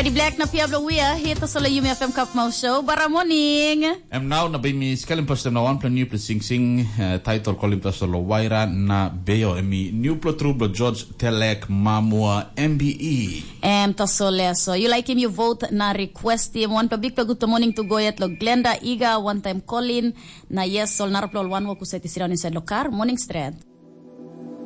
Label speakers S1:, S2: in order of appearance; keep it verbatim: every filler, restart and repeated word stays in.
S1: Freddie Black na Piablo Wea hito sa U M F M Cup Mau Show. Bara morning.
S2: Em now na bimi scaling pas na one plan new plus sing sing uh, title calling pas lo Waira na Beo emi new pro trublo George Telek Mamua M B E.
S1: Em to so leso. You like him you vote na request him one pa big pa good morning to Goyet lo Glenda Iga one time Colin na yes sol naraplo one wo kuseti siraw ni sa lokar morning straight.